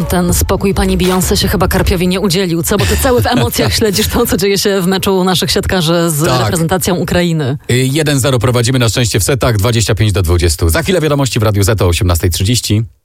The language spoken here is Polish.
ten spokój pani Beyoncé się chyba Karpiowi nie udzielił, co? Bo ty cały w emocjach śledzisz to, co dzieje się w meczu naszych siatkarzy z reprezentacją Ukrainy. 1-0 prowadzimy na szczęście w setach, 25-20. Za chwilę wiadomości w Radiu Z o 18:30.